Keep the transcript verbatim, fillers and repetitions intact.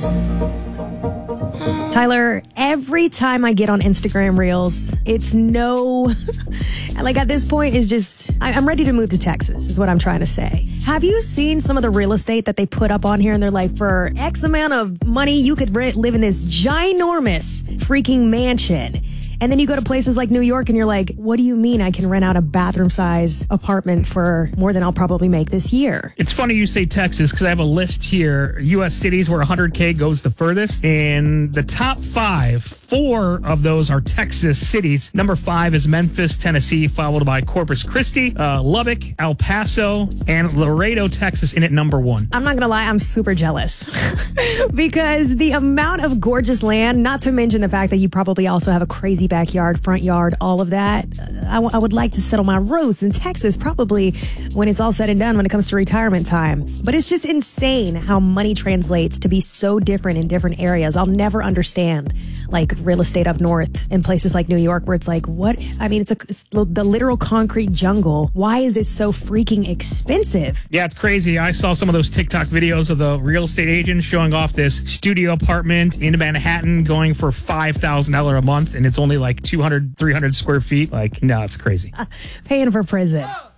Tyler, every time I get on Instagram Reels, it's no, like at this point, it's just, I, I'm ready to move to Texas, is what I'm trying to say. Have you seen some of the real estate that they put up on here? And they're like, for X amount of money, you could re- live in this ginormous freaking mansion. And then you go to places like New York and you're like, what do you mean I can rent out a bathroom size apartment for more than I'll probably make this year? It's funny you say Texas because I have a list here, U S cities where one hundred K goes the furthest. And the top five, four of those are Texas cities. Number five is Memphis, Tennessee, followed by Corpus Christi, uh, Lubbock, El Paso, and Laredo, Texas in at number one. I'm not going to lie, I'm super jealous because the amount of gorgeous land, not to mention the fact that you probably also have a crazy backyard, front yard, all of that. I, w- I would like to settle my roots in Texas, probably when it's all said and done when it comes to retirement time. But it's just insane how money translates to be so different in different areas. I'll never understand like real estate up north in places like New York where it's like, what? I mean, it's, a, it's the literal concrete jungle. Why is it so freaking expensive? Yeah, it's crazy. I saw some of those TikTok videos of the real estate agents showing off this studio apartment in Manhattan going for five thousand dollars a month, and it's only like two hundred, three hundred square feet. Like, no, it's crazy. Uh, paying for prison.